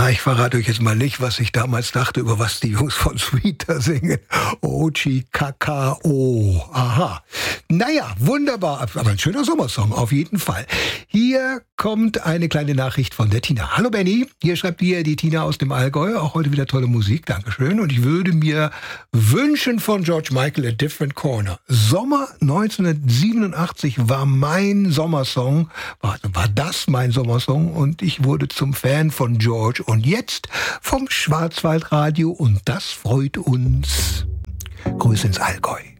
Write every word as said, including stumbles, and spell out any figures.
Ja, ich verrate euch jetzt mal nicht, was ich damals dachte, über was die Jungs von Sweeter singen. Ochi Kakao. Aha. Naja, wunderbar. Aber ein schöner Sommersong, auf jeden Fall. Hier kommt eine kleine Nachricht von der Tina. Hallo Benny, hier schreibt dir die Tina aus dem Allgäu. Auch heute wieder tolle Musik, Dankeschön. Und ich würde mir wünschen von George Michael A Different Corner. Sommer neunzehnhundertsiebenundachtzig war mein Sommersong, war, war das mein Sommersong und ich wurde zum Fan von George und jetzt vom Schwarzwaldradio und das freut uns. Grüße ins Allgäu.